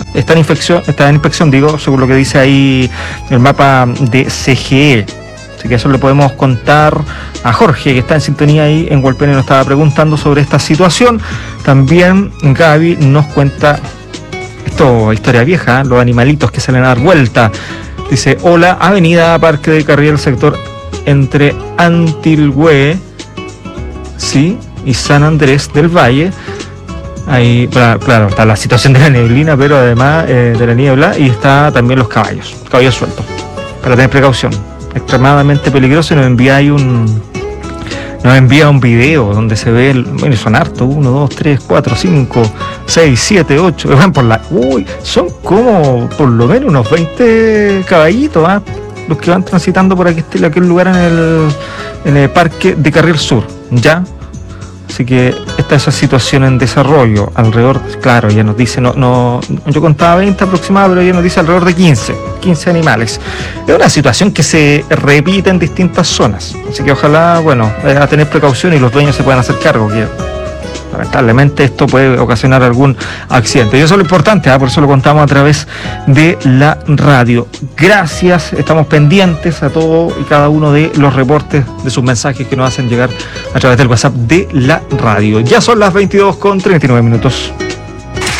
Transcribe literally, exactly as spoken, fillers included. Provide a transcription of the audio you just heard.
está en inspección, está en inspección, digo, según lo que dice ahí el mapa de C G E. Así que eso le podemos contar a Jorge, que está en sintonía ahí en Hualpén y nos estaba preguntando sobre esta situación. También Gaby nos cuenta esto, historia vieja, los animalitos que salen a dar vuelta. Dice, hola, avenida Parque de Carriel, sector entre Antilhue, sí, y San Andrés del Valle. Ahí, claro, está la situación de la neblina, pero además eh, de la niebla, y está también los caballos, caballos sueltos, para tener precaución. Extremadamente peligroso. Y nos envía ahí un nos envía un video donde se ve el, bueno, son hartos, uno, dos, tres, cuatro, cinco, seis, siete, ocho, van por la, uy, son como por lo menos unos veinte caballitos, ¿eh? Los que van transitando por aquí, este, aquel lugar en el, en el Parque de Carriel Sur, ya. Así que esta es esa situación en desarrollo, alrededor, claro, ya nos dice, no, no, yo contaba veinte aproximadamente, pero ya nos dice alrededor de quince, quince animales. Es una situación que se repite en distintas zonas, así que ojalá, bueno, a tener precaución y los dueños se puedan hacer cargo, que lamentablemente esto puede ocasionar algún accidente. Y eso es lo importante, ¿eh? Por eso lo contamos a través de la radio. Gracias, estamos pendientes a todo y cada uno de los reportes, de sus mensajes que nos hacen llegar a través del WhatsApp de la radio. Ya son las veintidós con treinta y nueve minutos.